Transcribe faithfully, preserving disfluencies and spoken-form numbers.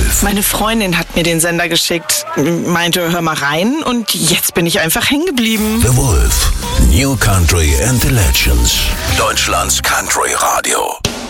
Wolf. Meine Freundin hat mir den Sender geschickt, meinte, hör mal rein und jetzt bin ich einfach hängen geblieben. The Wolf. New Country and the Legends. Deutschlands Country Radio.